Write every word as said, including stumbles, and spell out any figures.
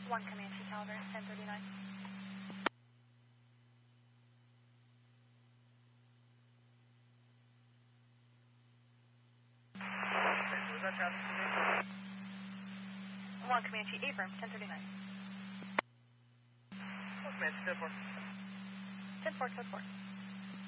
One Comanche Caliber, ten thirty-nine. Was that traffic today? One Comanche Abram, ten thirty-nine. One Comanche, ten four. ten four, ten four.